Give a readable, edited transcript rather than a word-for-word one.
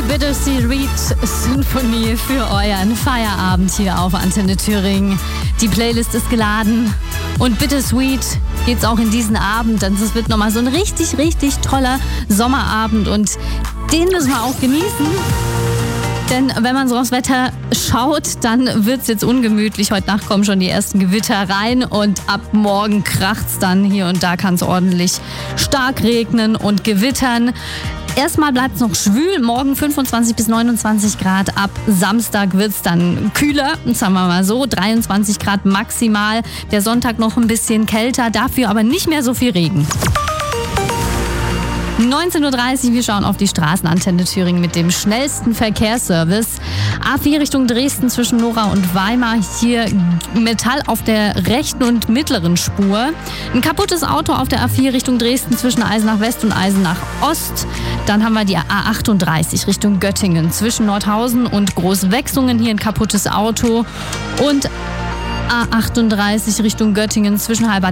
Bittersweet Symphonie für euren Feierabend hier auf Antenne Thüringen. Die Playlist ist geladen und Bittersweet geht's auch in diesen Abend. Denn es wird nochmal so ein richtig, richtig toller Sommerabend und den müssen wir auch genießen. Denn wenn man so aufs Wetter schaut, dann wird's jetzt ungemütlich. Heute Nacht kommen schon die ersten Gewitter rein und ab morgen kracht's dann. Hier und da kann es ordentlich stark regnen und gewittern. Erstmal bleibt es noch schwül, morgen 25 bis 29 Grad, ab Samstag wird es dann kühler, sagen wir mal so, 23 Grad maximal, der Sonntag noch ein bisschen kälter, dafür aber nicht mehr so viel Regen. 19.30 Uhr, wir schauen auf die Straßenantenne Thüringen mit dem schnellsten Verkehrsservice. A4 Richtung Dresden zwischen Nora und Weimar, hier Metall auf der rechten und mittleren Spur. Ein kaputtes Auto auf der A4 Richtung Dresden zwischen Eisenach West und Eisenach Ost. Dann haben wir die A38 Richtung Göttingen zwischen Nordhausen und Großwechsungen, hier ein kaputtes Auto. Und A38 Richtung Göttingen zwischen